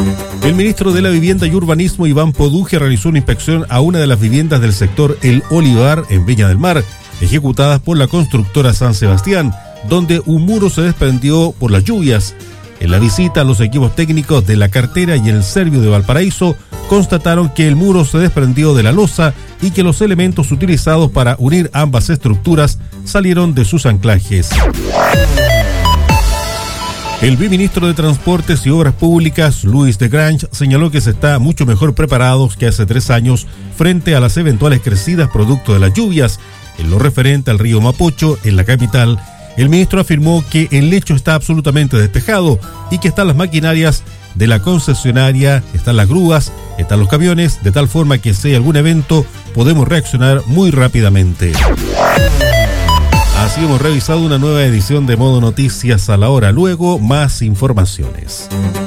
El ministro de la Vivienda y Urbanismo, Iván Poduje, realizó una inspección a una de las viviendas del sector El Olivar en Viña del Mar, ejecutadas por la constructora San Sebastián, donde un muro se desprendió por las lluvias. En la visita, los equipos técnicos de La Cartera y el Servio de Valparaíso constataron que el muro se desprendió de la losa y que los elementos utilizados para unir ambas estructuras salieron de sus anclajes. El viceministro de Transportes y Obras Públicas, Luis de Grange, señaló que se está mucho mejor preparados que hace 3 años frente a las eventuales crecidas producto de las lluvias. En lo referente al río Mapocho, en la capital, el ministro afirmó que el lecho está absolutamente despejado y que están las maquinarias de la concesionaria, están las grúas, están los camiones, de tal forma que si hay algún evento podemos reaccionar muy rápidamente. Así hemos revisado una nueva edición de Modo Noticias a la hora. Luego, más informaciones.